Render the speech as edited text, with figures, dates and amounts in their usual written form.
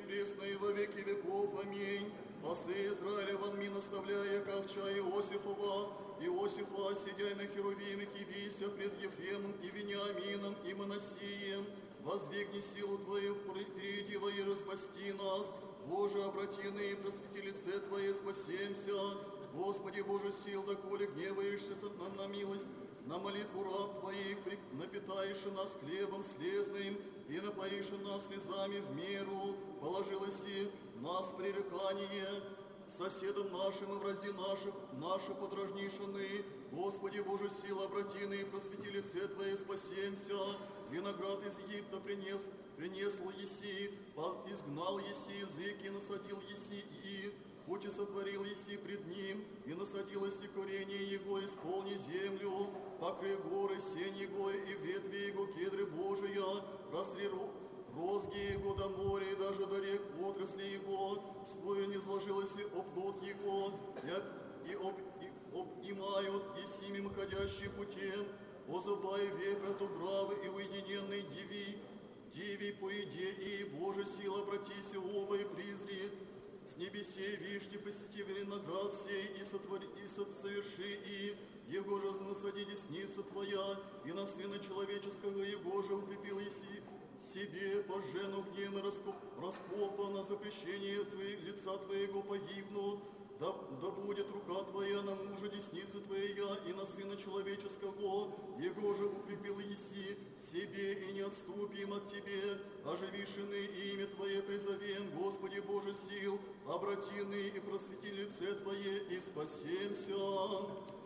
пресно и во веки веков. Аминь. Пасы Израиля вонми наставляя ковча Иосифа, сидяй на херувиме, кивися пред Ефремом и Вениамином и Манасием. Воздвигни силу Твою, приди во и распасти нас. Боже, обрати и просвети лице Твое, спасемся. Господи Боже сил, доколе гневаешься на милость, на молитву раб Твоих, напитаешь нас хлебом слезным и напоишь нас слезами в меру. Положилось и нас пререкание соседам нашим и врази наши подражнишены. Господи Боже сил, обрати и просвети лице Твое, спасемся. Виноград из Египта принесл еси, изгнал еси язык и насадил еси и путь и сотворил еси пред ним, и насадил еси коренье его, исполни землю, покрой горы сень его, и ветви его кедры Божия, растри розги его до моря, и даже до рек отрасли его, спою не сложилось оплот его, и обнимают и симим ходящие путем, озубай вепря дубравы и уединенной диви поеде, и Боже сил, обратися, оба и призри, с небесей вишни посети виноград сей, и соверши, и его же насади десница Твоя, и на Сына Человеческого его же укрепил еси себе, по жену гневно раскопа на запрещение лица Твоего погибнут. Да будет рука Твоя на мужа десницы Твоя, и на Сына Человеческого, его же укрепил еси себе, и не отступим от Тебе, оживишины имя Твое призовем, Господи Боже сил, обратины и просвети лице Твое, и спасемся.